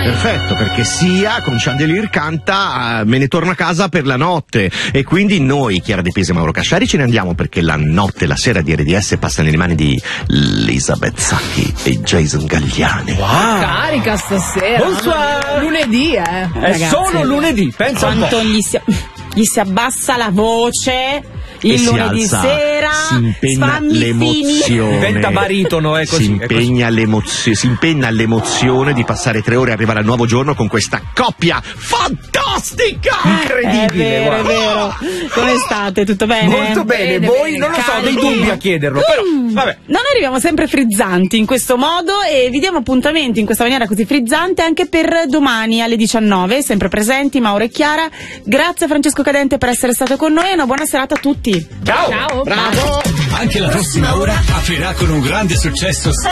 Perfetto, perché Sia con Chandelier canta Me ne torno a casa per la notte, e quindi noi, Chiara De Pisa e Mauro Casciari, ce ne andiamo perché la notte, la sera di RDS passa nelle mani di Elisabeth Sacchi e Jason Galliani. Carica stasera. Bonsoir. Lunedì, È ragazzi. solo lunedì, pensa un po'. Quanto gli si abbassa la voce E il si lunedì alza, sera, si impegna fammi l'emozione, Diventa baritono, è così. si impegna l'emozione di passare 3 ore e arrivare al nuovo giorno con questa coppia fantastica, incredibile. È vero. Come state? Tutto bene? Molto bene, voi non lo so, dei dubbi a chiederlo, però vabbè. Noi arriviamo sempre frizzanti in questo modo e vi diamo appuntamenti in questa maniera così frizzante anche per domani alle 19, sempre presenti Mauro e Chiara. Grazie a Francesco Cadente per essere stato con noi e una buona serata a tutti. Ciao. Ciao. Bravo! Anche la prossima ora aprirà con un grande successo